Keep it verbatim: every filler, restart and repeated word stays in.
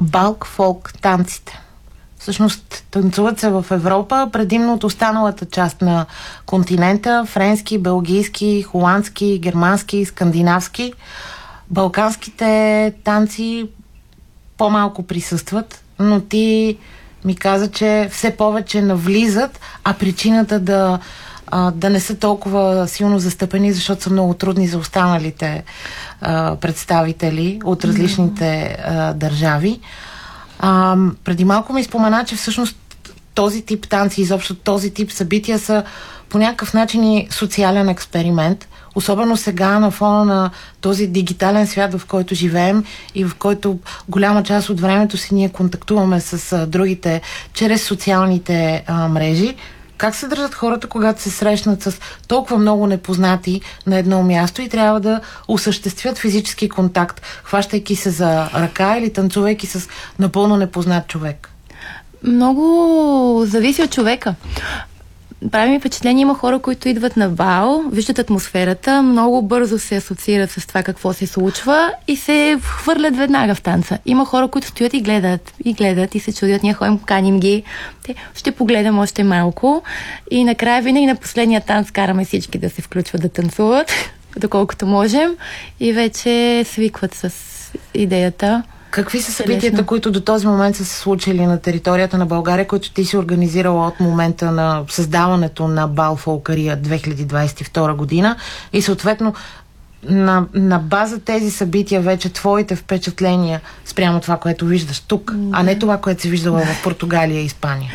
балк фолк танците. Всъщност танцуват се в Европа, предимно от останалата част на континента. Френски, белгийски, холандски, германски, скандинавски. Балканските танци по-малко присъстват, но ти ми каза, че все повече навлизат, а причината да, а, да не са толкова силно застъпени, защото са много трудни за останалите а, представители от различните а, държави. А, преди малко ми спомена, че всъщност този тип танци, изобщо този тип събития са по някакъв начин и социален експеримент. Особено сега на фона на този дигитален свят, в който живеем и в който голяма част от времето си ние контактуваме с а, другите чрез социалните а, мрежи. Как се държат хората, когато се срещнат с толкова много непознати на едно място и трябва да осъществят физически контакт, хващайки се за ръка или танцувайки с напълно непознат човек? Много зависи от човека. Прави ми впечатление, има хора, които идват на бал, виждат атмосферата, много бързо се асоциират с това какво се случва и се хвърлят веднага в танца. Има хора, които стоят и гледат, и гледат и се чудят, ние ходим, каним ги, те, ще погледам още малко и накрая винаги на последния танц караме всички да се включват да танцуват, доколкото можем и вече свикват с идеята. Какви са събитията, които до този момент са се случили на територията на България, които ти си организирала от момента на създаването на Бал Фолкария две хиляди двадесет и втора година и съответно на, на база тези събития вече твоите впечатления спрямо това, което виждаш тук, а не това, което си виждала в Португалия и Испания?